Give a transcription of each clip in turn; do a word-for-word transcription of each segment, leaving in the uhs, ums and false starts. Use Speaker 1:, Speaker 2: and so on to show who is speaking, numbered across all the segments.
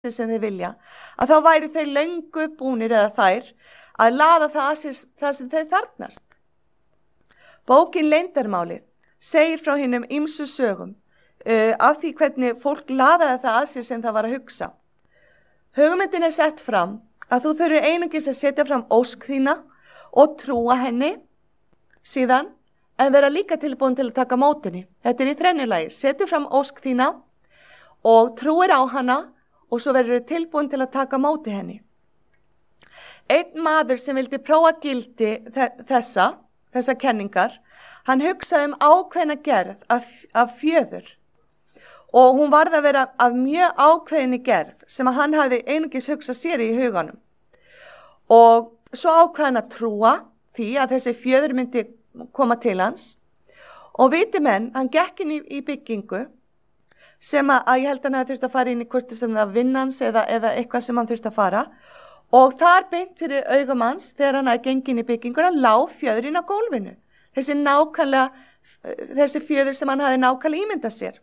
Speaker 1: sem þeir vilja, að þá væri þeir löngu búnir eða þær að laða það að sér það sem þeir þarfnast. Bókin Leyndarmálið segir frá hinum ýmsu sögum uh, af því hvernig fólk laðaði það að sér sem það var að hugsa. Hugmyndin er sett fram að þú þurfir einungis að setja fram ósk þína og trúa henni síðan en vera líka tilbúin til að taka mótinni. Þetta er í þrennu lagi. Setja fram ósk þína og trúir á hana og svo verður tilbúin til að taka móti henni. Einn maður sem vildi prófa gildi þessa, þessa kenningar, hann hugsaði um ákveðna gerð af, af fjöður og hún varð að vera af mjög ákveðinni gerð sem að hann hafði einungis hugsað sér í huganum. Og svo ákveði hann að trúa því að þessi fjöður myndi koma til hans og viti menn, hann gekk inn í, í byggingu sem að, að ég held að hann hafði þurft að fara inn í hvort sem það vinnans eða, eða eitthvað sem hann þurft að fara og þar beint fyrir augum hans þegar hann hafði gengið inn í bygginguna lá fjöðurinn á gólfinu. Þessi nákvæmlega, þessi fjöður sem hann hafði nákvæmlega ímyndað sér.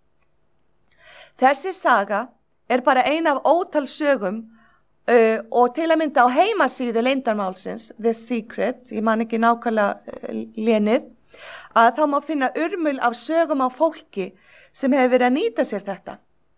Speaker 1: Þessi saga er bara ein af ótal sögum uh, og til að mynda á heimasíðu Leyndarmálsins, The Secret, ég man ekki nákvæmlega uh, lénið, að þá má finna urmul af sögum á fólki sem hefur verið að nýta sér þetta.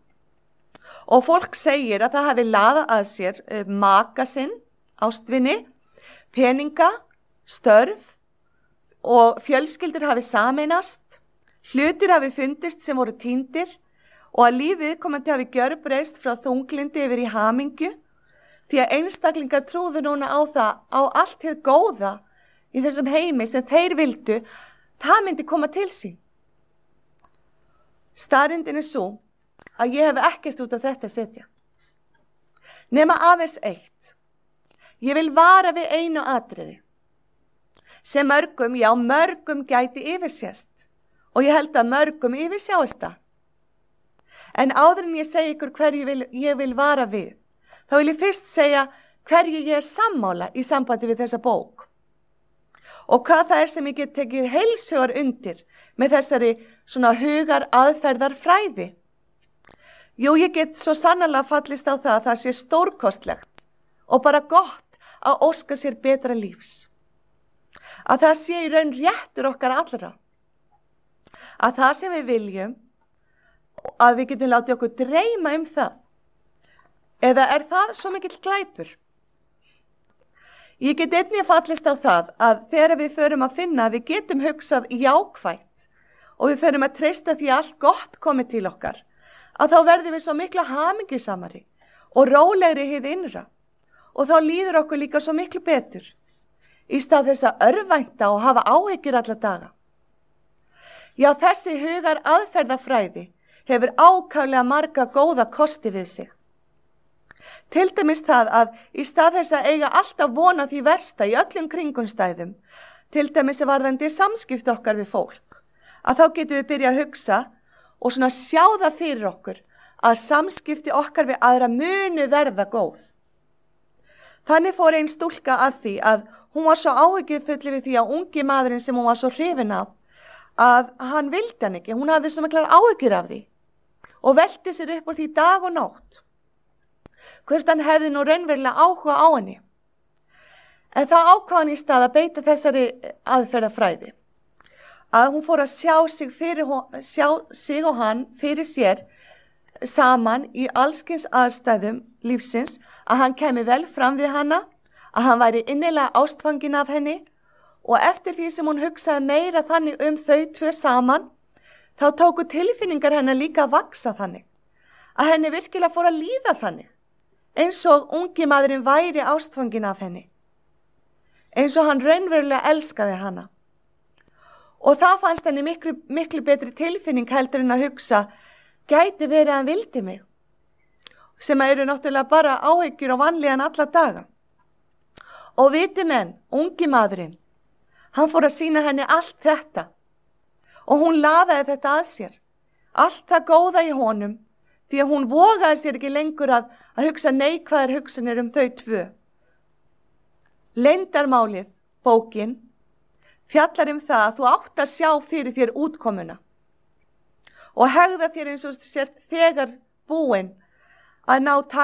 Speaker 1: Og fólk segir að það hafi laðað að sér uh, maka sinn, ástvinni, peninga, störf og fjölskyldur hafi sameinast, hlutir hafi fundist sem voru týndir og að lífið komandi hafi gjörbreyst frá þunglindi yfir í hamingju því að einstaklingar trúðu núna á það, á allt hið góða í þessum heimi sem þeir vildu, það myndi koma til sín. Staðreyndin er svo að ég hef ekkert út af þetta að setja. Nema aðeins eitt. Ég vil vara við einu atriði sem mörgum, já mörgum gæti yfirsést og ég held að mörgum yfirsjáist það. En áður en ég segi ykkur hverju ég vil, ég vil vara við, þá vil ég fyrst segja hverju ég er sammála í sambandi við þessa bók. Og hvað það er sem ég get tekið heilshugar undir með þessari svona hugar aðferðar fræði. Jú, ég get svo sannarlega fallist á það að það sé stórkostlegt og bara gott að óska sér betra lífs. Að það sé í raun réttur okkar allra. Að það sem við viljum, að við getum látið okkur dreyma um það. Eða er það svo mikill glæpur? Ég get einnig fallist á það að þegar við förum að finna að við getum hugsað jákvætt og við förum að treysta því að allt gott komi til okkar, að þá verðum við svo miklu hamingjusamari og rólegri hið innra og þá líður okkur líka svo miklu betur í stað þess að örvænta og hafa áhyggjur alla daga. Já, þessi hugar aðferðafræði hefur ákaflega marga góða kosti við sig. Til dæmis það að í stað þess að eiga alltaf vona því versta í öllum kringumstæðum, til dæmis að varðandi samskipt okkar við fólk, að þá getum við byrja að hugsa og svona sjá það fyrir okkur að samskipti okkar við aðra munu verða góð. Þannig fór ein stúlka að því að hún var svo áhyggjufulli við því að ungi maðurinn sem hún var svo hrifin af, að hann vildi hann ekki, hún hafði svo miklar áhyggjur af því og velti sér upp úr því dag og nótt. Hvort hann hefði nú raunverulega áhuga á henni. En það ákvað hann í stað að beita þessari aðferðafræði. Að hún fór að sjá sig, fyrir, sjá sig og hann fyrir sér saman í allskyns aðstæðum lífsins, að hann kemi vel fram við hana, að hann væri innilega ástfangin af henni og eftir því sem hún hugsaði meira þannig um þau tvö saman, þá tóku tilfinningar hennar líka að vaksa þannig, að henni virkilega fór að líða þannig, eins og ungi maðurinn væri ástfangin af henni, eins og hann raunverulega elskaði hana. Og það fannst henni miklu, miklu betri tilfinning heldur en að hugsa, gæti verið að hann vildi mig, sem eru náttúrulega bara áhyggjur og vanlíðan alla daga. Og viti menn, ungi maðurinn, hann fór að sýna henni allt þetta og hún laðaði þetta að sér, allt það góða í honum, því að hún vogaði sér ekki lengur að, að hugsa neikvæðar hugsanir um þau tvö. Leyndarmálið, bókin, fjallar um það að þú átt að sjá fyrir þér útkomuna og hegða þér eins og sér þegar búin að ná